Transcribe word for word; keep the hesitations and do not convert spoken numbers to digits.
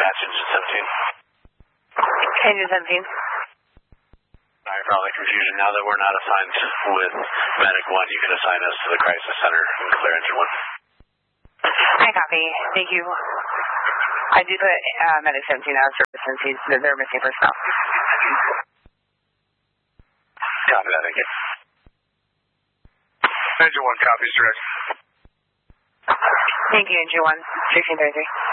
dispatch engine seventeen. Engine seventeen. Sorry for all the confusion. Now that we're not assigned with Medic one, you can assign us to the crisis center and clear engine one. I copy. Thank you. I do put uh, Medic seventeen out of service since he's, they're missing personnel. Copy that, thank you. Engine one copies, direct. Thank you, Engine one. sixteen thirty-three.